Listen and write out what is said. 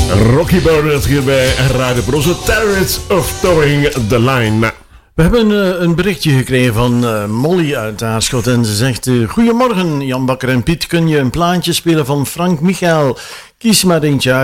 Rocky Burnett hier bij Radio Proze. Terrorists of Towing the Line. We hebben een berichtje gekregen van Molly uit Aarschot en ze zegt: goedemorgen Jan Bakker en Piet, kun je een plaatje spelen van Frank Michael? Kies maar eentje uit.